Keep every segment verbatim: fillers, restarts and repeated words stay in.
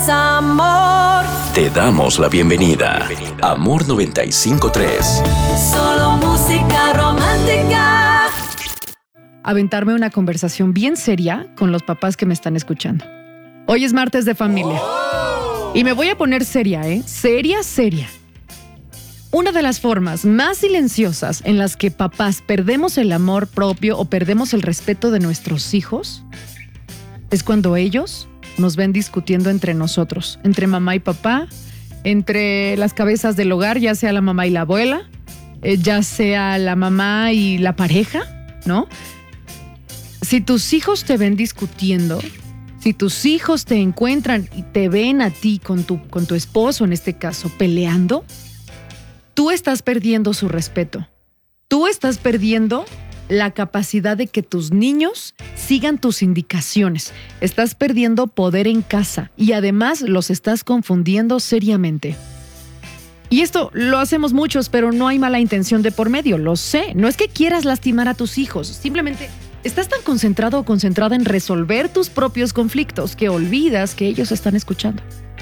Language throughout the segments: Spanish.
es amor. Te damos la bienvenida. Amor noventa y cinco punto tres. Solo música romántica. Aventarme una conversación bien seria con los papás que me están escuchando. Hoy es martes de familia. Y me voy a poner seria, ¿eh? Seria, seria. Una de las formas más silenciosas en las que papás perdemos el amor propio o perdemos el respeto de nuestros hijos es cuando ellos nos ven discutiendo entre nosotros, entre mamá y papá, entre las cabezas del hogar, ya sea la mamá y la abuela, eh, ya sea la mamá y la pareja, ¿no? Si tus hijos te ven discutiendo, si tus hijos te encuentran y te ven a ti con tu, con tu esposo, en este caso, peleando, tú estás perdiendo su respeto. Tú estás perdiendo la capacidad de que tus niños sigan tus indicaciones. Estás perdiendo poder en casa y además los estás confundiendo seriamente. Y esto lo hacemos muchos, pero no hay mala intención de por medio, lo sé. No es que quieras lastimar a tus hijos, simplemente estás tan concentrado o concentrada en resolver tus propios conflictos que olvidas que ellos están escuchando.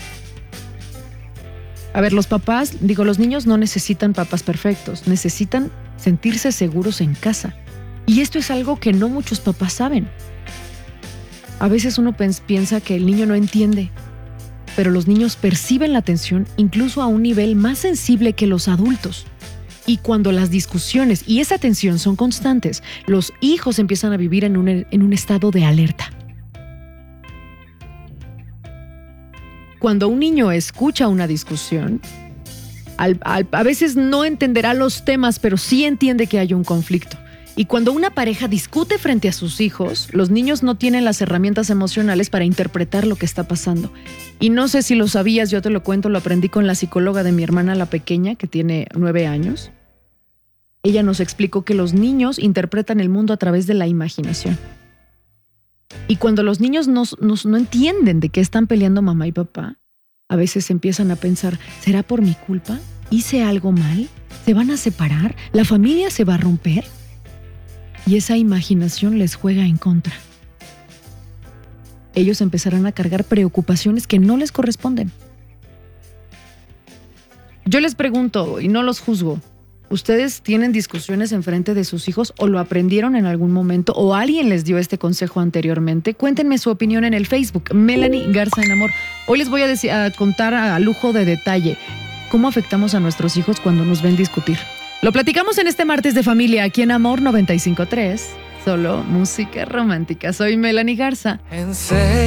A ver, los papás, digo, los niños no necesitan papás perfectos, necesitan sentirse seguros en casa. Y esto es algo que no muchos papás saben. A veces uno piensa que el niño no entiende, pero los niños perciben la atención incluso a un nivel más sensible que los adultos. Y cuando las discusiones y esa tensión son constantes, los hijos empiezan a vivir en un, en un estado de alerta. Cuando un niño escucha una discusión, al, al, a veces no entenderá los temas, pero sí entiende que hay un conflicto. Y cuando una pareja discute frente a sus hijos, los niños no tienen las herramientas emocionales para interpretar lo que está pasando. Y no sé si lo sabías, yo te lo cuento, lo aprendí con la psicóloga de mi hermana, la pequeña, que tiene nueve años. Ella nos explicó que los niños interpretan el mundo a través de la imaginación. Y cuando los niños no, no, no entienden de qué están peleando mamá y papá, a veces empiezan a pensar, ¿será por mi culpa? ¿Hice algo mal? ¿Se van a separar? ¿La familia se va a romper? Y esa imaginación les juega en contra. Ellos empezarán a cargar preocupaciones que no les corresponden. Yo les pregunto, y no los juzgo, ¿ustedes tienen discusiones enfrente de sus hijos o lo aprendieron en algún momento o alguien les dio este consejo anteriormente? Cuéntenme su opinión en el Facebook, Melanie Garza en Amor. Hoy les voy a, decir, a contar a lujo de detalle cómo afectamos a nuestros hijos cuando nos ven discutir. Lo platicamos en este martes de familia aquí en Amor noventa y cinco punto tres. Solo música romántica. Soy Melanie Garza.